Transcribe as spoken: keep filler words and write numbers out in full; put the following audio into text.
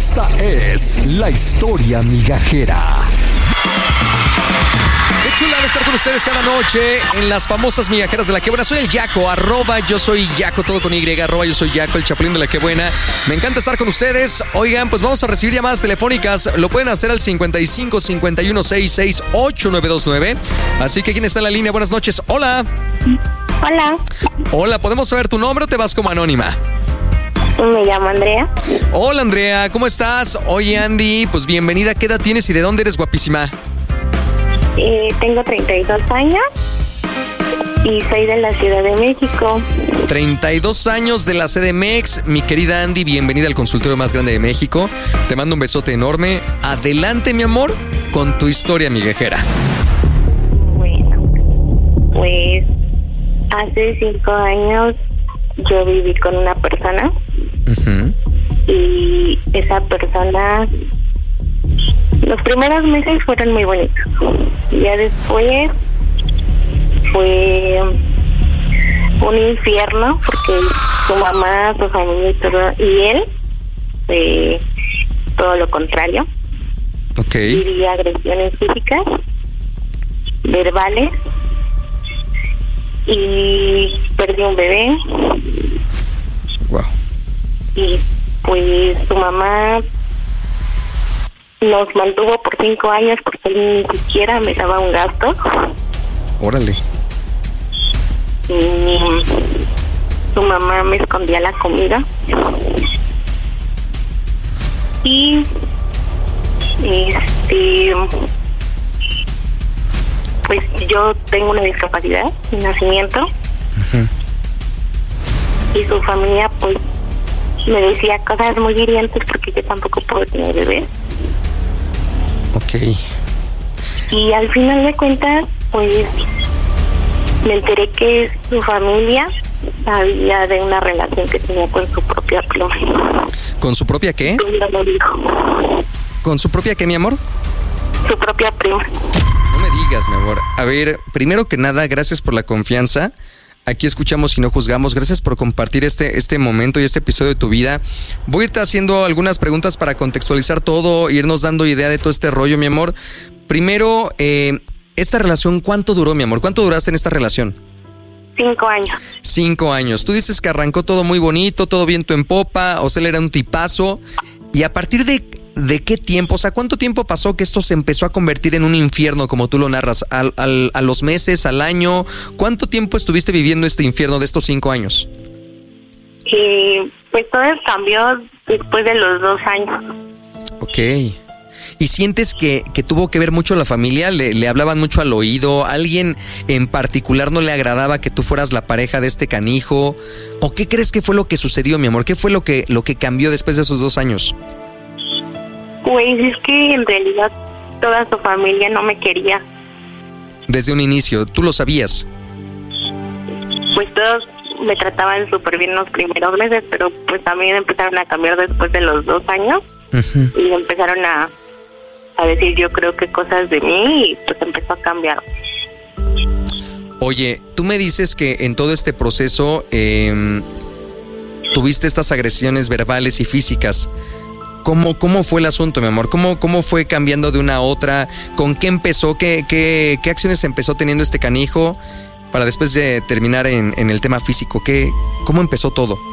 Esta es la historia migajera. Qué chula de estar con ustedes cada noche en las famosas migajeras de La Que Buena. Soy el Yaco, arroba yo soy Yaco, todo con Y, arroba yo soy Yaco, el chapulín de La Que Buena. Me encanta estar con ustedes. Oigan, pues vamos a recibir llamadas telefónicas. Lo pueden hacer al cincuenta y cinco, cincuenta y uno, sesenta y seis, ochenta y nueve veintinueve. Así que, ¿quién está en la línea? Buenas noches. Hola. Hola. Hola, ¿podemos saber tu nombre o te vas como anónima? Me llamo Andrea. Hola, Andrea, ¿cómo estás? Oye, Andy, pues bienvenida. ¿Qué edad tienes y de dónde eres, guapísima? Eh, tengo treinta y dos años y soy de la Ciudad de México. treinta y dos años de la C D M X. Mi querida Andy, bienvenida al consultorio más grande de México. Te mando un besote enorme. Adelante, mi amor, con tu historia migajera. Bueno, pues hace cinco años yo viví con una persona. Uh-huh. Y esa persona, los primeros meses fueron muy bonitos. Ya después fue un infierno porque su mamá, su familia y todo, y él fue todo lo contrario. Okay. Viví agresiones físicas, verbales, y perdí un bebé. Wow. Y pues su mamá nos mantuvo por cinco años porque él ni siquiera me daba un gasto. Órale. Y su mamá me escondía la comida. Y este pues yo tengo una discapacidad de nacimiento. Uh-huh. Y su familia pues me decía cosas muy hirientes porque yo tampoco puedo tener bebés. Ok. Y al final de cuentas pues me enteré que su familia sabía de una relación que tenía con su propia prima. ¿Con su propia qué? No me dijo. ¿Con su propia qué, mi amor? Su propia prima. No me digas, mi amor. A ver, primero que nada, gracias por la confianza. Aquí escuchamos y no juzgamos. Gracias por compartir este, este momento y este episodio de tu vida. Voy a irte haciendo algunas preguntas para contextualizar todo, irnos dando idea de todo este rollo, mi amor. Primero, eh, esta relación, ¿cuánto duró, mi amor? ¿Cuánto duraste en esta relación? Cinco años. Cinco años. Tú dices que arrancó todo muy bonito, todo viento en popa, o sea, él era un tipazo. Y a partir de... ¿De qué tiempo? O sea, ¿cuánto tiempo pasó que esto se empezó a convertir en un infierno, como tú lo narras? ¿Al, al, ¿A los meses, al año? ¿Cuánto tiempo estuviste viviendo este infierno de estos cinco años? Y pues todo cambió después de los dos años. Ok. ¿Y sientes que, que tuvo que ver mucho la familia? ¿Le, ¿Le hablaban mucho al oído? ¿Alguien en particular no le agradaba que tú fueras la pareja de este canijo? ¿O qué crees que fue lo que sucedió, mi amor? ¿Qué fue lo que, lo que cambió después de esos dos años? Pues es que en realidad toda su familia no me quería. Desde un inicio, ¿tú lo sabías? Pues todos me trataban súper bien los primeros meses, pero pues también empezaron a cambiar después de los dos años. Uh-huh. Y empezaron a, a decir yo creo que cosas de mí y pues empezó a cambiar. Oye, tú me dices que en todo este proceso eh, tuviste estas agresiones verbales y físicas. ¿Cómo, ¿Cómo fue el asunto, mi amor? ¿Cómo, ¿Cómo fue cambiando de una a otra? ¿Con qué empezó? ¿Qué, qué, qué acciones empezó teniendo este canijo para después de terminar en, en el tema físico? ¿Qué, ¿Cómo empezó todo?